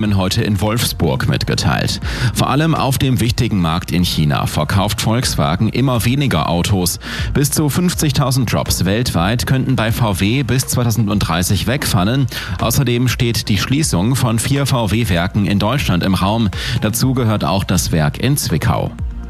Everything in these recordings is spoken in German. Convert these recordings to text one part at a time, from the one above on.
Unternehmen heute in Wolfsburg mitgeteilt. Vor allem auf dem wichtigen Markt in China verkauft Volkswagen immer weniger Autos. Bis zu 50.000 Jobs weltweit könnten bei VW bis 2030 wegfallen. Außerdem steht die Schließung von 4 VW-Werken in Deutschland im Raum. Dazu gehört auch das Werk in Zwickau.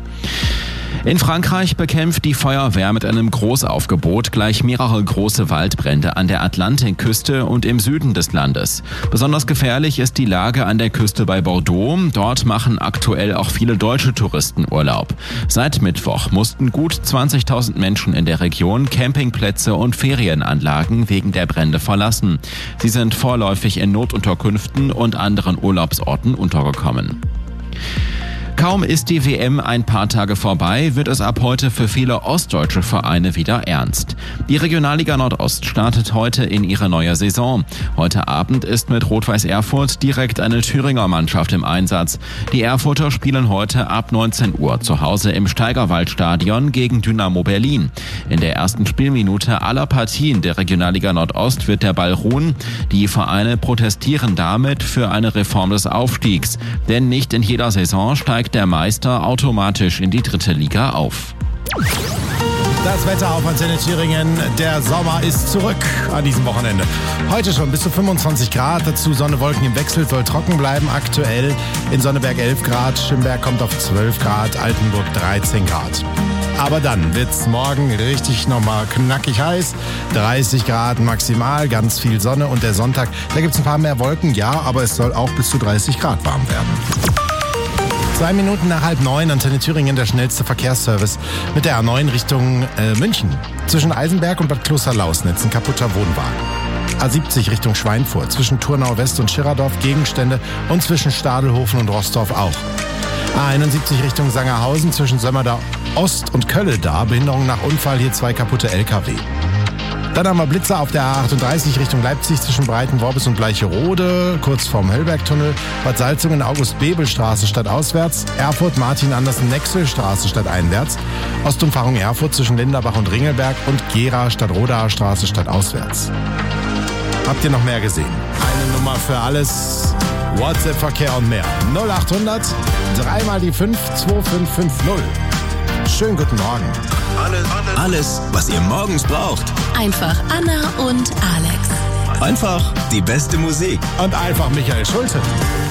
In Frankreich bekämpft die Feuerwehr mit einem Großaufgebot gleich mehrere große Waldbrände an der Atlantikküste und im Süden des Landes. Besonders gefährlich ist die Lage an der Küste bei Bordeaux. Dort machen aktuell auch viele deutsche Touristen Urlaub. Seit Mittwoch mussten gut 20.000 Menschen in der Region Campingplätze und Ferienanlagen wegen der Brände verlassen. Sie sind vorläufig in Notunterkünften und anderen Urlaubsorten untergekommen. Kaum ist die WM ein paar Tage vorbei, wird es ab heute für viele ostdeutsche Vereine wieder ernst. Die Regionalliga Nordost startet heute in ihre neue Saison. Heute Abend ist mit Rot-Weiß Erfurt direkt eine Thüringer Mannschaft im Einsatz. Die Erfurter spielen heute ab 19 Uhr zu Hause im Steigerwaldstadion gegen Dynamo Berlin. In der ersten Spielminute aller Partien der Regionalliga Nordost wird der Ball ruhen. Die Vereine protestieren damit für eine Reform des Aufstiegs. Denn nicht in jeder Saison steigt der Meister automatisch in die 3. Liga auf. Das Wetter auf Antenne Thüringen. Der Sommer ist zurück an diesem Wochenende. Heute schon bis zu 25 Grad. Dazu Sonne, Wolken im Wechsel, soll trocken bleiben. Aktuell in Sonneberg 11 Grad. Schimberg kommt auf 12 Grad. Altenburg 13 Grad. Aber dann wird's morgen richtig nochmal knackig heiß. 30 Grad maximal, ganz viel Sonne. Und der Sonntag, da gibt's ein paar mehr Wolken. Ja, aber es soll auch bis zu 30 Grad warm werden. 2 Minuten nach 8:30, Antenne Thüringen, der schnellste Verkehrsservice mit der A9 Richtung München. Zwischen Eisenberg und Bad Kloster-Lausnitz ein kaputter Wohnwagen. A70 Richtung Schweinfurt, zwischen Turnau West und Schirerdorf Gegenstände und zwischen Stadelhofen und Roßdorf auch. A71 Richtung Sangerhausen, zwischen Sömmerda Ost und Kölle-Dar, Behinderung nach Unfall, hier 2 kaputte LKW. Dann haben wir Blitzer auf der A38 Richtung Leipzig zwischen Breitenworbis und Bleicherode, kurz vorm Höllbergtunnel, Bad Salzungen, August-Bebel-Straße stadtauswärts, Erfurt, Martin-Andersen-Nexel-Straße stadteinwärts, Ostumfahrung Erfurt zwischen Linderbach und Ringelberg und Gera Stadtrodaer Straße stadtauswärts. Habt ihr noch mehr gesehen? Eine Nummer für alles, WhatsApp-Verkehr und mehr. 0800 3 die 5 2550. Schönen guten Morgen. Alles, was ihr morgens braucht. Einfach Anna und Alex. Einfach die beste Musik. Und einfach Michael Schulte.